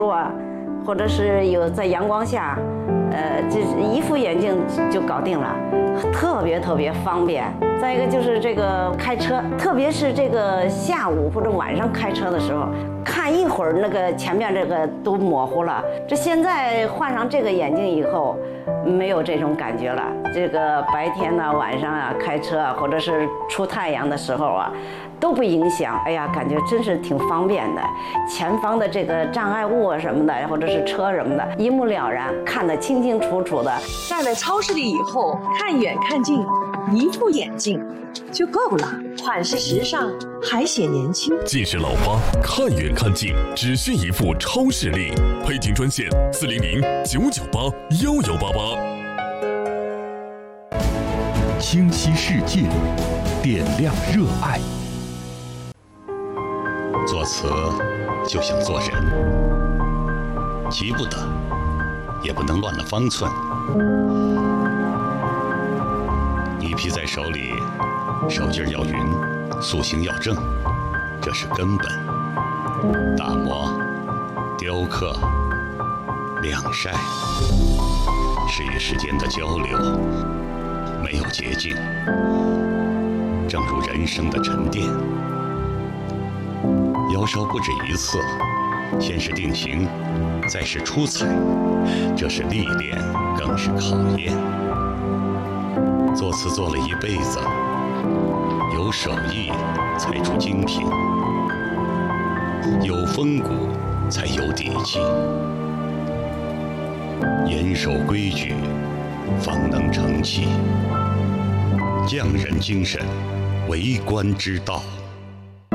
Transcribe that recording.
或者是有在阳光下，这一副眼镜就搞定了，特别方便。再一个就是这个开车，特别是这个下午或者晚上开车的时候，看一会儿那个前面这个都模糊了。这现在换上这个眼镜以后，没有这种感觉了。这个白天呢、晚上啊开车啊，或者是出太阳的时候啊，都不影响。哎呀，感觉真是挺方便的。前方的这个障碍物啊什么的，或者是车什么的，一目了然，看得清清楚楚的。 站在超市里以后，看远看近，一副眼镜就够了，款式时尚，还显年轻。 近视老花，看远看近，只需一副超视力。配听专线400-998-1188。 清晰世界，点亮热爱。 作词就像做人，急不得，也不能乱了方寸。泥皮在手里，手劲要匀，塑形要正，这是根本。打磨、雕刻、晾晒，是与时间的交流，没有捷径。正如人生的沉淀，窑烧不止一次，先是定型，再是出彩，这是历练，更是考验。作词做了一辈子，有手艺才出精品，有风骨才有底气，严守规矩，方能成器。匠人精神，为官之道。